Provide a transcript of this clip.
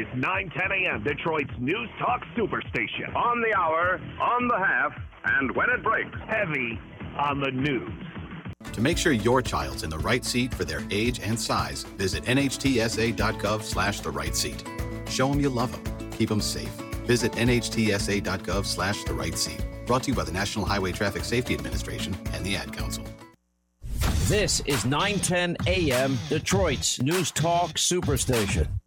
is 9:10 a.m., Detroit's News Talk Superstation. On the hour, on the half, and when it breaks. Heavy on the news. To make sure your child's in the right seat for their age and size, visit nhtsa.gov/the right seat. Show them you love them. Keep them safe. Visit nhtsa.gov/the right seat. Brought to you by the National Highway Traffic Safety Administration and the Ad Council. This is 9:10 a.m. Detroit's News Talk Superstation.